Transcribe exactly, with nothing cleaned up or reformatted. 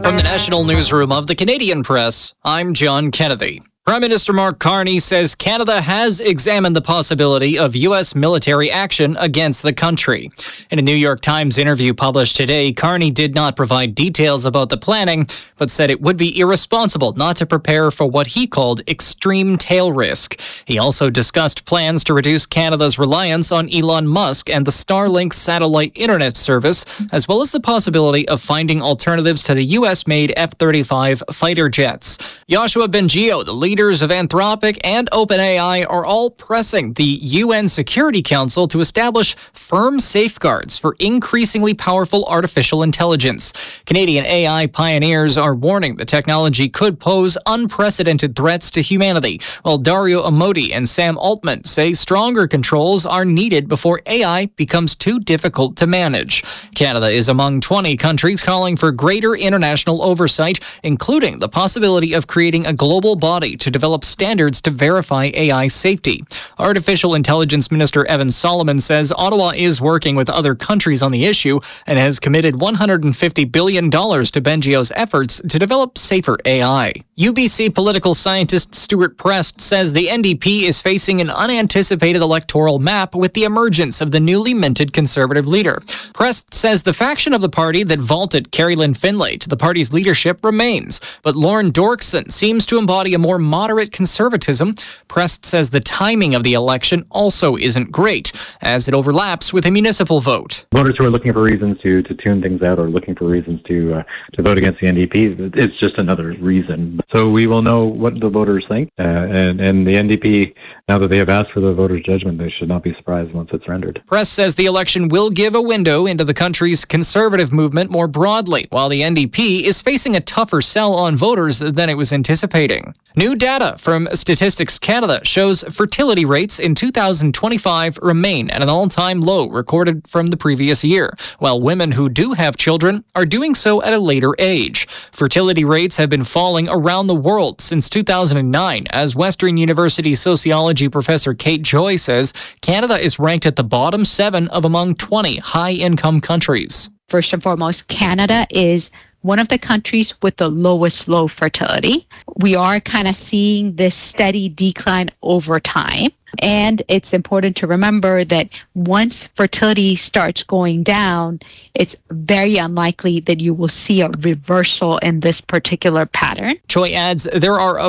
From the National Newsroom of the Canadian Press, I'm John Kennedy. Prime Minister Mark Carney says Canada has examined the possibility of U S military action against the country. In a New York Times interview published today, Carney did not provide details about the planning, but said it would be irresponsible not to prepare for what he called extreme tail risk. He also discussed plans to reduce Canada's reliance on Elon Musk and the Starlink satellite internet service, as well as the possibility of finding alternatives to the U S-made F thirty-five fighter jets. Yoshua Bengio, the leader Leaders of Anthropic and OpenAI are all pressing the U N Security Council to establish firm safeguards for increasingly powerful artificial intelligence. Canadian A I pioneers are warning the technology could pose unprecedented threats to humanity, while Dario Amodi and Sam Altman say stronger controls are needed before A I becomes too difficult to manage. Canada is among twenty countries calling for greater international oversight, including the possibility of creating a global body to develop standards to verify A I safety. Artificial Intelligence Minister Evan Solomon says Ottawa is working with other countries on the issue and has committed one hundred fifty billion dollars to Bengio's efforts to develop safer A I. U B C political scientist Stuart Prest says the N D P is facing an unanticipated electoral map with the emergence of the newly minted Conservative leader. Prest says the faction of the party that vaulted Kerry Lynn Finlay to the party's leadership remains, but Lauren Dorkson seems to embody a more moderate conservatism. Prest says the timing of the election also isn't great, as it overlaps with a municipal vote. Voters who are looking for reasons to, to tune things out or looking for reasons to uh, to vote against the N D P, it's just another reason. So we will know what the voters think, uh, and, and the N D P, now that they have asked for the voters' judgment, they should not be surprised once it's rendered. Prest says the election will give a window into the country's conservative movement more broadly, while the N D P is facing a tougher sell on voters than it was anticipating. New data from Statistics Canada shows fertility rates in two thousand twenty-five remain at an all-time low recorded from the previous year, while women who do have children are doing so at a later age. Fertility rates have been falling around the world since two thousand nine, as Western University sociology professor Kate Joy says Canada is ranked at the bottom seven of among twenty high-income countries. First and foremost, Canada is one of the countries with the lowest low fertility. We are kind of seeing this steady decline over time. And it's important to remember that once fertility starts going down, it's very unlikely that you will see a reversal in this particular pattern. Choi adds there are a